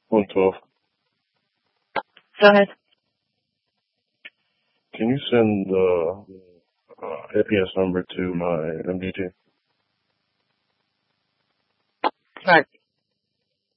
112. Go ahead. Can you send the APS number to my MDT? Right.